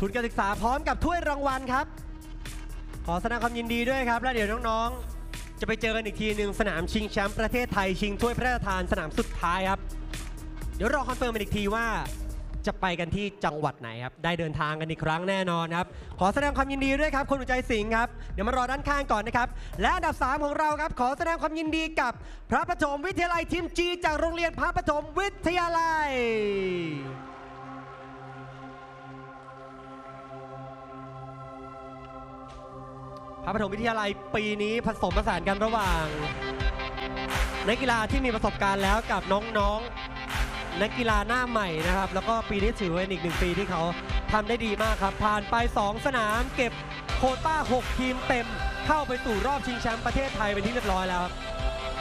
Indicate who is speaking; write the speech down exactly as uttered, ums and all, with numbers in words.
Speaker 1: ทุนการศึกษาพร้อมกับถ้วยรางวัลครับขอแสดงความยินดีด้วยครับและเดี๋ยวน้องๆจะไปเจอกันอีกทีหนึ่งสนามชิงแชมป์ประเทศไทยชิงถ้วยพระราชทานสนามสุดท้ายครับเดี๋ยวรอคอนเฟิร์มกันอีกทีว่าจะไปกันที่จังหวัดไหนครับได้เดินทางกันอีกครั้งแน่นอนครับขอแสดงความยินดีด้วยครับคุณอุใจสิงห์ครับเดี๋ยวมารอด้านข้างก่อนนะครับและอันดับสามของเราครับขอแสดงความยินดีกับพระปฐมวิทยาลัยทีมจีจากโรงเรียนพระปฐมวิทยาลัยพระปฐมวิทยาลัยปีนี้ผสมผสานกันระหว่างนักกีฬาที่มีประสบการณ์แล้วกับน้องๆนักกีฬาหน้าใหม่นะครับแล้วก็ปีนี้ถือเป็นอีกหนึ่งปีที่เขาทำได้ดีมากครับผ่านไปสองสนามเก็บโควต้าหกทีมเต็มเข้าไปสู่รอบชิงแชมป์ประเทศไทยเป็นที่เรียบร้อยแล้วครับ